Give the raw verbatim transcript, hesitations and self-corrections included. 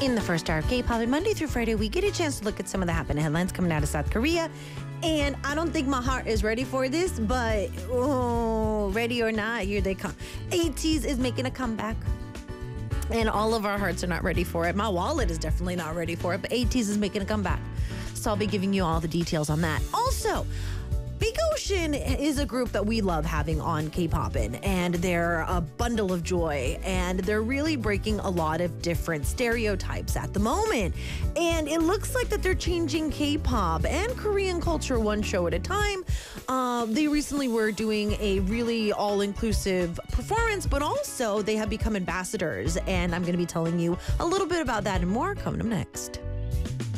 In the first hour of K-pop, and Monday through Friday, we get a chance to look at some of the happening headlines coming out of South Korea. And I don't think my heart is ready for this, but oh, ready or not, here they come. ATEEZ is making a comeback. And all of our hearts are not ready for it. My wallet is definitely not ready for it, but ATEEZ is making a comeback. So I'll be giving you all the details on that. Also, Big Ocean is a group that we love having on K-Poppin', and they're a bundle of joy, and they're really breaking a lot of different stereotypes at the moment. And it looks like that they're changing K-pop and Korean culture one show at a time. Uh, they recently were doing a really all-inclusive performance, but also they have become ambassadors, and I'm going to be telling you a little bit about that and more coming up next.